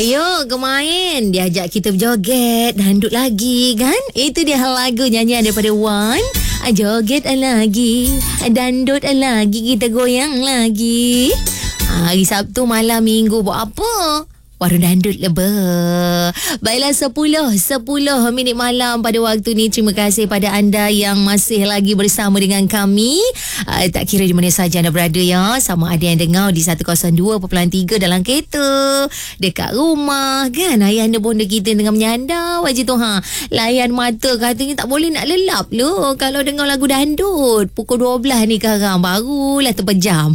Ayo kemain. Dia ajak kita berjoget, dandut lagi kan. Itu dia lagu nyanyian daripada Wan. Joget lagi, dandut lagi, kita goyang lagi. Hari Sabtu malam minggu buat apa? Warung dandut leba. Baiklah 10 minit malam pada waktu ni. Terima kasih pada anda yang masih lagi bersama dengan kami. Tak kira di mana saja anda berada ya. Sama ada yang dengar di 102.3 dalam kereta, dekat rumah kan. Ayah anda bonda kita dengan menyandar wajah tu layan mata katanya tak boleh nak lelap loh kalau dengar lagu dandut. Pukul 12 ni sekarang barulah terpejam.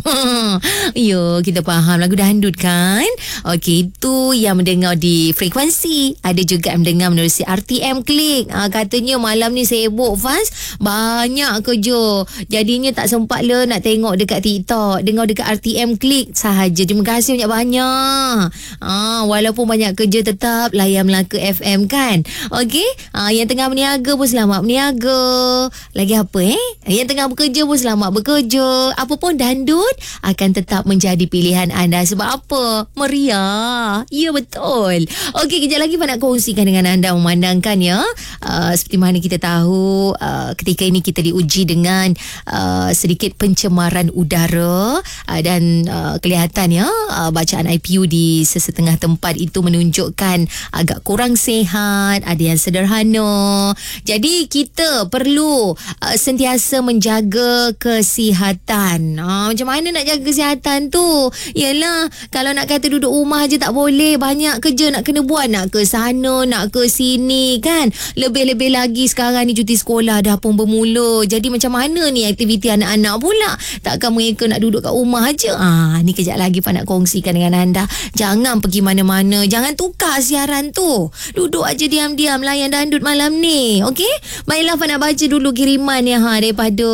Yo, kita faham lagu dandut kan. Okey, itu yang mendengar di frekuensi. Ada juga yang mendengar menerusi RTM Klik. Katanya malam ni sibuk Faz, banyak kerja, jadinya tak sempat lah nak tengok dekat TikTok. Dengar dekat RTM Klik sahaja. Terima kasih banyak-banyak. Walaupun banyak kerja tetap layan Melaka FM kan. Okey, yang tengah berniaga pun selamat berniaga. Lagi apa yang tengah bekerja pun selamat bekerja. Apapun dandut akan tetap menjadi pilihan anda. Sebab apa? Meriah. Ya, betul. Okey, kejap lagi Pak nak kongsikan dengan anda memandangkan ya. Seperti mana kita tahu ketika ini kita diuji dengan sedikit pencemaran udara dan kelihatan ya bacaan IPU di sesetengah tempat itu menunjukkan agak kurang sihat, ada yang sederhana. Jadi kita perlu sentiasa menjaga kesihatan. Macam mana nak jaga kesihatan tu? Yalah, kalau nak kata duduk rumah je tak boleh, banyak kerja nak kena buat, nak ke sana, nak ke sini kan. Lebih-lebih lagi sekarang ni cuti sekolah dah pun bermula. Jadi macam mana ni aktiviti anak-anak pula? Takkan mereka nak duduk kat rumah aja. Ni kejap lagi Pak nak kongsikan dengan anda. Jangan pergi mana-mana, jangan tukar siaran tu. Duduk aja diam-diam layan dandut malam ni. Okey? Baiklah Pak nak baca dulu kiriman ya daripada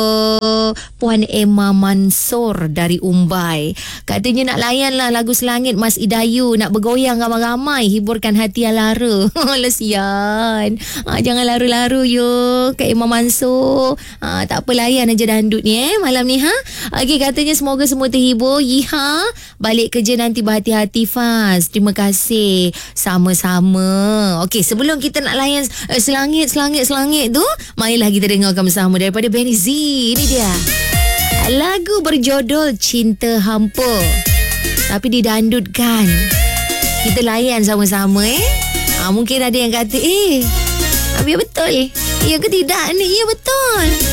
Puan Emma Mansur dari Umbai. Katanya nak layan lah lagu Selangit Mas Idayu, nak bergoyang ramai-ramai, hiburkan hati yang lara. Lesian. Jangan lara-lara yo Kak Imam Mansur. Tak apa, layan aja dandut ni malam ni Okey, katanya semoga semua terhibur. Yiha, balik kerja nanti berhati-hati Faz. Terima kasih. Sama-sama. Okey, sebelum kita nak layan Selangit tu, marilah kita dengarkan bersama daripada Benny Z. Ini dia lagu berjudul Cinta Hampa, tapi didandutkan. Kita layan sama-sama Mungkin ada yang kata biar betul. Ya ke tidak ni? Ya betul.